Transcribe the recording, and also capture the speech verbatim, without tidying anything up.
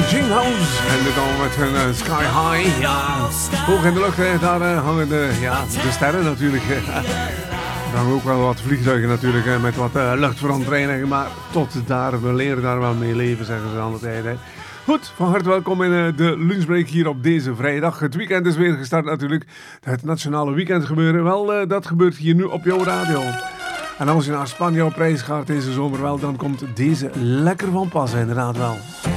Gene House. En dit al met hun uh, Sky High. Ja, hoog in de lucht, hè. Daar uh, hangen de, ja, de sterren natuurlijk. Er hangen ook wel wat vliegtuigen natuurlijk, hè, met wat uh, luchtverontreiniging. Maar tot daar, we leren daar wel mee leven, zeggen ze aan de tijd. Hè. Goed, van harte welkom in uh, de lunchbreak hier op deze vrijdag. Het weekend is weer gestart natuurlijk. Het nationale weekend gebeuren. Wel, uh, dat gebeurt hier nu op jouw radio. En als je naar Spanje op reis gaat deze zomer wel, dan komt deze lekker van pas, inderdaad wel.